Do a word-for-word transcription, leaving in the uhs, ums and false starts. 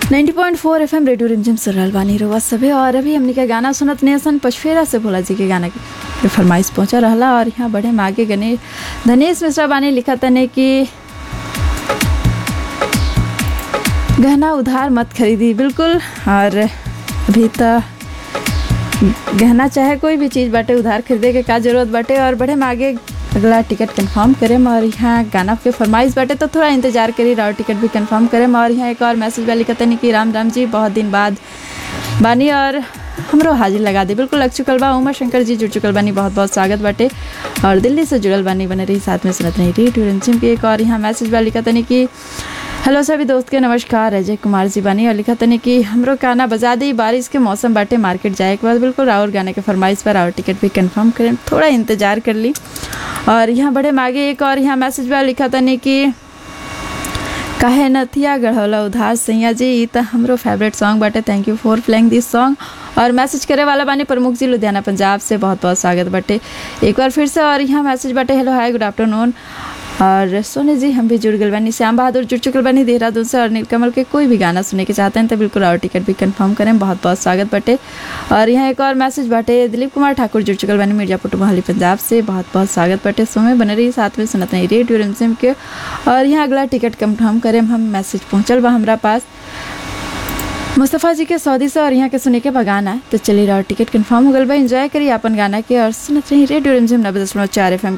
नब्बे पॉइंट चार FM radio रिमझिम सुन रहल बानी रउआ सभे। और अभी हमनी के गाना सुनत नेसन पचफेरा से भोला जी के गाना के फरमाइश पहुंचा रहला। और यहाँ बढ़े मागे गने धनेश मिश्रा बानी लिखा तने कि गहना उधार मत खरीदी। बिल्कुल, और अभी तो गहना चाहे कोई भी चीज़ बाटे उधार खरीदे के का जरूरत बाटे। और बढ़े मागे अगला टिकट कंफर्म करें। और यहाँ गाना के फरमाइश बाटे तो थोड़ा इंतजार करी और टिकट भी कंफर्म करें। और यहाँ एक और मैसेज वाली कहते हैं कि राम राम जी, बहुत दिन बाद बानी और हमरो हाजिर लगा दी। बिल्कुल लग चुकल बा। उमा शंकर जी जुड़ चुकल बानी, बहुत बहुत स्वागत बाटे। और दिल्ली से जुड़ल बानी, बने रही साथ में सुनत रही रेडियो रिमझिम की। एक और यहाँ मैसेज वाली कहते हैं कि हेलो सभी दोस्त के नमस्कार, अजय कुमार जी बानी। और लिखा तने कि हमरो गाना बजा दी, बारिश के मौसम बाटे मार्केट जाए के बाद। बिल्कुल और गाने के फरमाइश पर और टिकट भी कंफर्म करें, थोड़ा इंतजार कर ली। और यहाँ बड़े मागे एक और यहाँ मैसेज वाला लिखा तने कि काहे नथिया गढ़ौला उधार सैया जी, ई तो हमरो फेवरेट सॉन्ग बाटे। Thank you for playing this song. और मैसेज करे वाला बानी प्रमुख जी लुधियाना पंजाब से, बहुत बहुत स्वागत बाटे एक बार फिर से। और यहाँ मैसेज बाटे हेलो हाय गुड आफ्टरनून। और सोने जी हम भी जुड़ गए बानी, श्याम बहादुर जुड़ चुकल बानी देहरादून से। और नीलकमल के कोई भी गाना सुनने के चाहते हैं तो बिल्कुल और टिकट भी कंफर्म करें, बहुत बहुत स्वागत बाटे। और यहाँ एक और मैसेज बाटे दिलीप कुमार ठाकुर जुड़ चुकल बानी मिर्जापुर मोहाली पंजाब से, बहुत बहुत स्वागत बाटे। सोमे बने रही साथ में सुनत नहीं रेडियो रिमझिम के। और यहाँ अगला टिकट कंफर्म करें हम, मैसेज पहुँचल बा हमारा पास मुस्तफ़ा जी के सऊदी से। और यहाँ के सुने के बगाना है तो चलिए और टिकट कंफर्म हो गल बा। एंजॉय करिए अपन गाना के और सुनत रही रेडियो रिमझिम नब्बे दशमलव चार एफ एम